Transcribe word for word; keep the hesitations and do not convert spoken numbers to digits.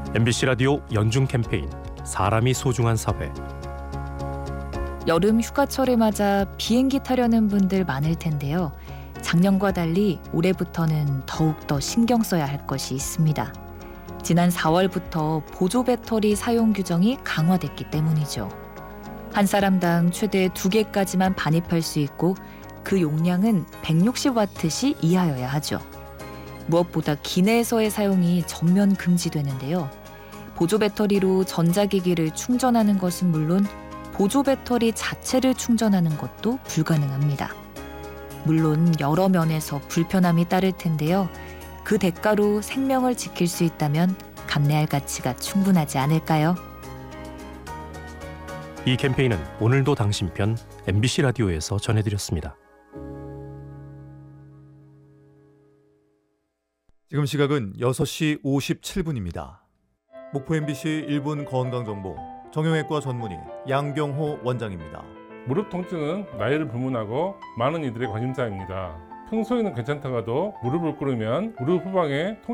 엠비씨 라디오 연중 캠페인 사람이 소중한 사회. 여름 휴가철을 맞아 비행기 타려는 분들 많을 텐데요. 작년과 달리 올해부터는 더욱더 신경 써야 할 것이 있습니다. 지난 사월부터 보조 배터리 사용 규정이 강화됐기 때문이죠. 한 사람당 최대 두 개까지만 반입할 수 있고 그 용량은 백육십 와트시 이하여야 하죠. 무엇보다 기내에서의 사용이 전면 금지되는데요. 보조 배터리로 전자기기를 충전하는 것은 물론 보조 배터리 자체를 충전하는 것도 불가능합니다. 물론 여러 면에서 불편함이 따를 텐데요. 그 대가로 생명을 지킬 수 있다면 감내할 가치가 충분하지 않을까요? 이 캠페인은 오늘도 당신 편 엠비씨 라디오에서 전해드렸습니다. 지금 시각은 여섯 시 오십칠 분입니다. 목포 엠비씨 일 분 건강정보 정형외과 전문의 양경호 원장입니다. 무릎 통증은 나이를 불문하고 많은 이들의 관심사입니다. 평소에는 괜찮다가도 무릎을 꿇으면 무릎 후방에 통증